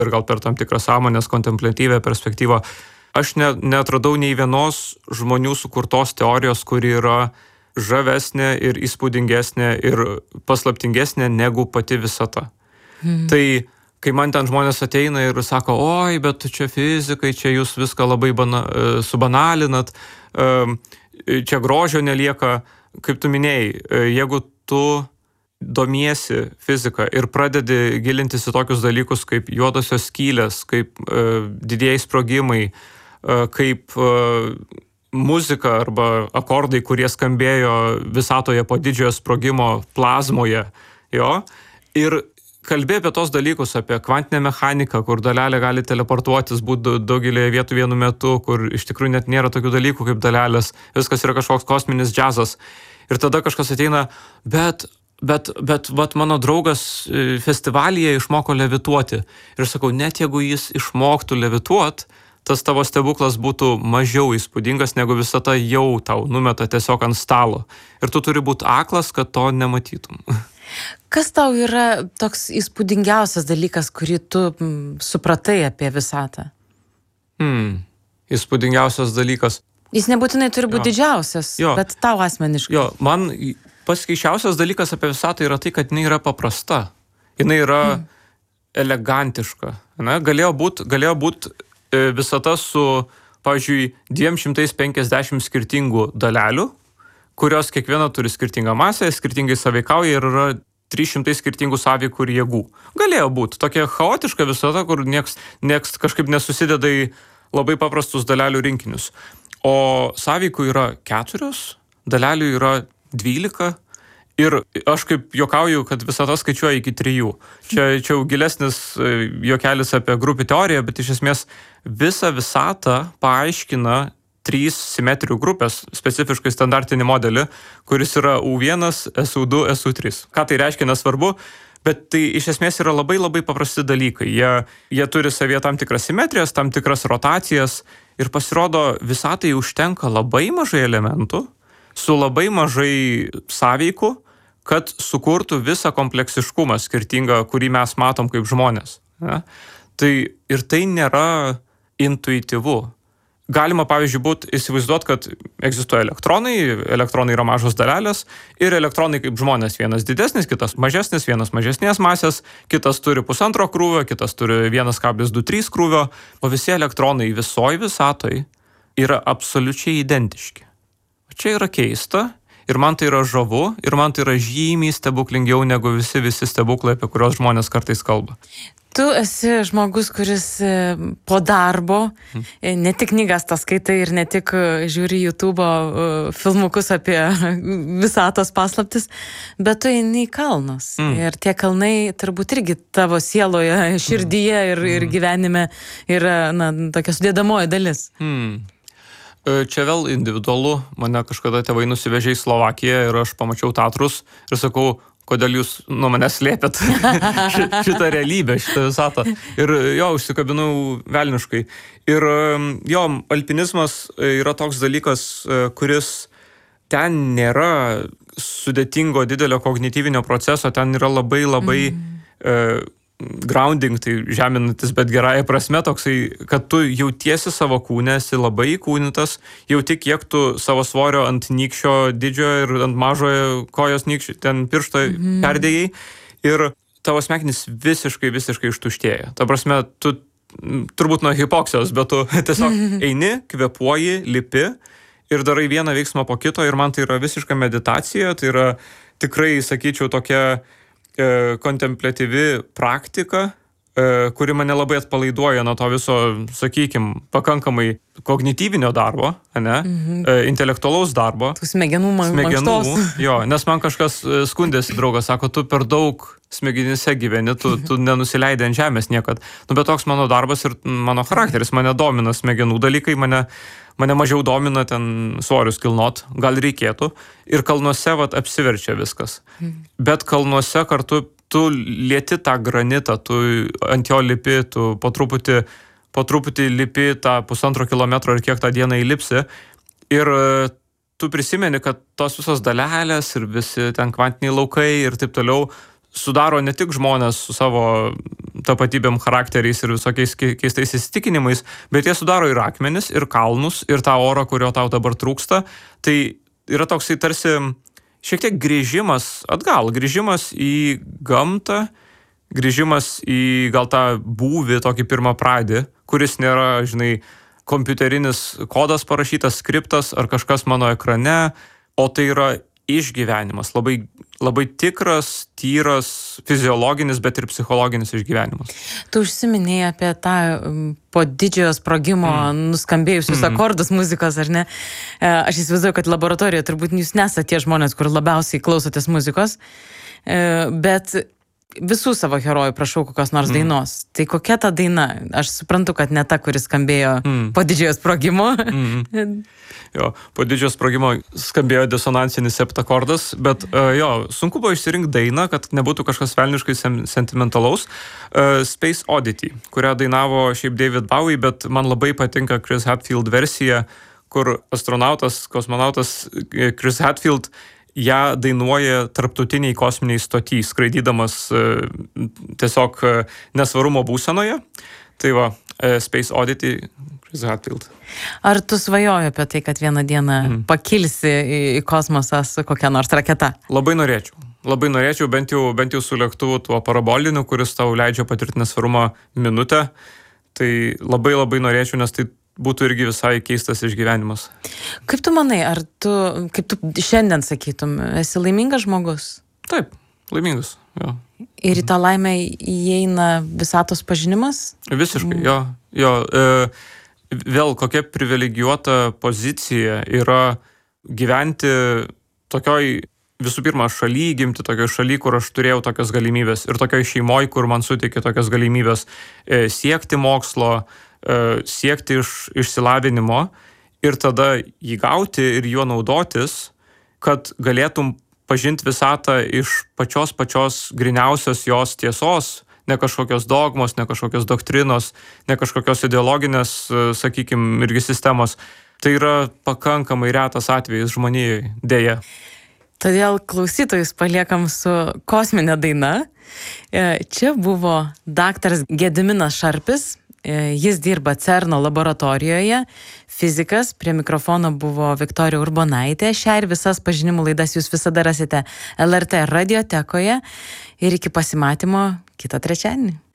ir gal per tam tikrą sąmonės kontempliatyvę perspektyvą, aš neatradau nei vienos žmonių sukurtos teorijos, kuri yra žavesnė ir įspūdingesnė ir paslaptingesnė negu pati visata. Tai kai man ten žmonės ateina ir sako, oi, bet čia fizikai, čia jūs viską labai subanalinat, čia grožio nelieka, kaip tu minėjai, jeigu tu domiesi fiziką ir pradedi gilintis į tokius dalykus kaip juodosios skylės, kaip didieji sprogimai, kaip muzika arba akordai, kurie skambėjo visatoje po didžiojo sprogimo plazmoje, ir kalbė apie tos dalykus, apie kvantinę mechaniką, kur dalelė gali teleportuotis, būti daugelį vietų vienu metu, kur iš tikrųjų net nėra tokių dalykų kaip dalelės, viskas yra kažkoks kosminis džiazas. Ir tada kažkas ateina, bet mano draugas festivalyje išmoko levituoti. Ir aš sakau, net jeigu jis išmoktų levituot, tas tavo stebuklas būtų mažiau įspūdingas, negu visata jau tau numeta tiesiog ant stalo. Ir tu turi būti aklas, kad to nematytum. Kas tau yra toks įspūdingiausias dalykas, kurį tu supratai apie visatą? Įspūdingiausias dalykas. Jis nebūtinai turi būti didžiausias, bet tau asmeniškai. Man pats keisčiausias dalykas apie visatą yra tai, kad jinai yra paprasta. Jinai yra elegantiška. Galėjo būt visata su, pavyzdžiui, 250 skirtingų dalelių, kurios kiekviena turi skirtingą masę, skirtingai sąveikauja ir yra 300 skirtingų sąveikų ir jėgų. Galėjo būti tokia chaotiška visata, kur nieks kažkaip nesusideda į labai paprastus dalelių rinkinius. O sąveikų yra 4, dalelių yra 12 ir aš kaip juokauju, kad visata skaičiuoja iki 3. Čia jau gilesnis juokelis apie grupių teoriją, bet iš esmės visą visatą paaiškina 3 simetrijų grupės, specifiškai standartinį modelį, kuris yra U1, SU2, SU3. Ką tai reiškia, nesvarbu, bet tai iš esmės yra labai labai paprasti dalykai. Jie turi savyje tam tikras simetrijas, tam tikras rotacijas ir pasirodo visatai užtenka labai mažai elementų, su labai mažai sąveikų, kad sukurtų visą kompleksiškumą skirtingą, kurį mes matom kaip žmonės. Ir tai nėra intuityvu. Galima, pavyzdžiui, įsivaizduoti, kad egzistuoja elektronai yra mažos dalelės ir elektronai kaip žmonės, vienas didesnis, kitas mažesnis, vienas mažesnės masės, kitas turi 1,5 krūvio, kitas turi 1,23 krūvio, o visi elektronai visoj visatoj yra absoliučiai identiški. Čia yra keista ir man tai yra žavu ir man tai yra žymiai stebuklingiau negu visi stebuklai, apie kuriuos žmonės kartais kalba. Tu esi žmogus, kuris po darbo ne tik knygas tas skaitai ir ne tik žiūri YouTube filmukus apie visatos paslaptis, bet tu eini į kalnus. Ir tie kalnai turbūt irgi tavo sieloje, širdyje ir gyvenime yra tokia sudėdamoji dalis. Čia vėl individualu. Mane kažkada tėvai nusivežė į Slovakiją ir aš pamačiau Tatrus ir sakau, kodėl jūs nuo manęs slėpėt šitą realybę, šitą visatą. Ir užsikabinau velniškai. Ir alpinizmas yra toks dalykas, kuris ten nėra sudėtingo didelio kognityvinio proceso, ten yra labai labai grounding, tai žeminantis, bet gerąja prasme toksai, kad tu jautiesi savo kūne, esi labai įkūnytas, jauti kiek tu savo svorio ant nykščio didžiojo ir ant mažojo kojos nykščio, ten pirštą perdėjai ir tavo smegenys visiškai ištuštėja. Ta prasme, tu turbūt nuo hipoksijos, bet tu tiesiog eini, kvėpuoji, lipi ir darai vieną veiksmą po kito ir man tai yra visiška meditacija, tai yra tikrai, sakyčiau, tokia kontempliatyvi praktika, kuri mane labai atpalaiduoja nuo to viso, sakykim, pakankamai kognityvinio darbo, intelektualaus darbo. Smegenų mankštos. Nes man kažkas skundėsi, draugas, sako, tu per daug smegenyse gyveni, tu nenusileidai ant žemės niekad. Bet toks mano darbas ir mano charakteris, mane domina smegenų dalykai, mane mažiau domina ten svorius kilnot, gal reikėtų. Ir kalnuose apsiverčia viskas. Bet kalnuose kartu tu lieti tą granitą, tu ant jo lipi, tu po truputį lipi tą 1,5 kilometro ir kiek tą dieną įlipsi. Ir tu prisimeni, kad tos visos dalelės ir visi ten kvantiniai laukai ir taip toliau sudaro ne tik žmonės su savo tapatybėm, charakteriais ir visokiais keistais įsitikinimais, bet jie sudaro ir akmenis, ir kalnus, ir tą orą, kurio tau dabar trūksta. Tai yra toksai tarsi šiek tiek grįžimas atgal, grįžimas į gamtą, grįžimas į gal tą būvį, tokį pirmą pradį, kuris nėra, žinai, kompiuterinis kodas parašytas, skriptas ar kažkas mano ekrane, o tai yra išgyvenimas, labai tikras, tyras, fiziologinis, bet ir psichologinis išgyvenimas. Tu užsiminėjai apie tą po didžiojo sprogimo nuskambėjusius akordus muzikos, ar ne? Aš įsivaizduoju, kad laboratorijoje turbūt jūs nesate tie žmonės, kur labiausiai klausotės muzikos, bet visų savo herojų prašau kokios nors dainos. Tai kokia ta daina? Aš suprantu, kad ne ta, kuris skambėjo po didžiojo sprogimo. Jo, po didžiojo sprogimo skambėjo disonansinis septakordas, bet sunku buvo išsirinkti dainą, kad nebūtų kažkas velniškai sentimentalaus. Space Oddity, kurią dainavo šiaip David Bowie, bet man labai patinka Chris Hadfield versija, kur astronautas, kosmonautas Chris Hadfield ją dainuoja tarptautiniai kosminiai stoty, skraidydamas tiesiog nesvarumo būsenoje. Tai va, Space Oddity, Chris Hadfield. Ar tu svajoji apie tai, kad vieną dieną pakilsi į kosmosą su kokia nors raketa? Labai norėčiau, bent jau su lėktuvu tuo paraboliniu, kuris tau leidžia patirti nesvarumą minutę. Tai labai norėčiau, nes tai būtų irgi visai keistas išgyvenimas. Kaip tu manai, kaip tu šiandien sakytum, esi laimingas žmogus? Taip, laimingas, jo. Ir į tą laimę įeina visatos pažinimas? Visiškai, jo. Vėl kokia privilegijuota pozicija yra gyventi tokioj, visų pirma, gimti tokioj šaly, kur aš turėjau tokias galimybės, ir tokioj šeimoj, kur man suteikė tokias galimybės siekti mokslo, siekti išsilavinimo ir tada jį gauti ir juo naudotis, kad galėtum pažinti visatą iš pačios griniausios jos tiesos, ne kažkokios dogmos, ne kažkokios doktrinos, ne kažkokios ideologinės, sakykime, irgi sistemos. Tai yra pakankamai retas atvejis žmonijai, dėja. Todėl klausytojus paliekam su kosminė daina. Čia buvo daktaras Gediminas Šarpis. Jis dirba CERNO laboratorijoje, fizikas, prie mikrofono buvo Viktorija Urbonaitė. Šią ir visas pažinimų laidas jūs visada rasite LRT radiotekoje ir iki pasimatymo kitą trečiadienį.